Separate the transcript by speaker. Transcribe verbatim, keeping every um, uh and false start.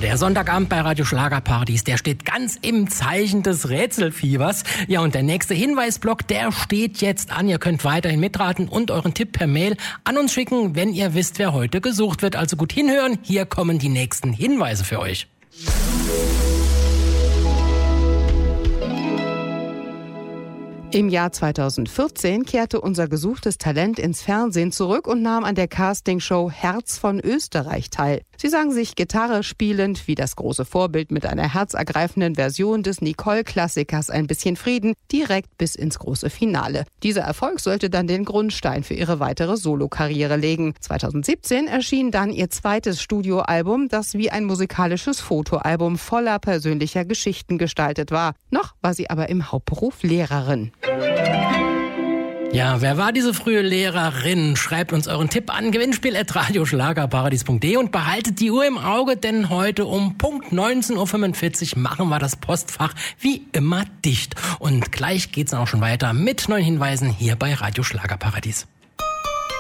Speaker 1: der Sonntagabend bei Radio Schlagerparadies, der steht ganz im Zeichen des Rätselfiebers. Ja, und der nächste Hinweisblock, der steht jetzt an. Ihr könnt weiterhin mitraten und euren Tipp per Mail an uns schicken, wenn ihr wisst, wer heute gesucht wird. Also gut hinhören, hier kommen die nächsten Hinweise für euch.
Speaker 2: Im Jahr zweitausendvierzehn kehrte unser gesuchtes Talent ins Fernsehen zurück und nahm an der Castingshow Herz von Österreich teil. Sie sang sich Gitarre spielend wie das große Vorbild mit einer herzergreifenden Version des Nicole-Klassikers Ein bisschen Frieden direkt bis ins große Finale. Dieser Erfolg sollte dann den Grundstein für ihre weitere Solokarriere legen. zweitausendsiebzehn erschien dann ihr zweites Studioalbum, das wie ein musikalisches Fotoalbum voller persönlicher Geschichten gestaltet war. Noch war sie aber im Hauptberuf Lehrerin.
Speaker 1: Ja, wer war diese frühe Lehrerin? Schreibt uns euren Tipp an gewinnspiel at radioschlagerparadies punkt de und behaltet die Uhr im Auge, denn heute um Punkt neunzehn Uhr fünfundvierzig machen wir das Postfach wie immer dicht. Und gleich geht's dann auch schon weiter mit neuen Hinweisen hier bei Radio Schlagerparadies.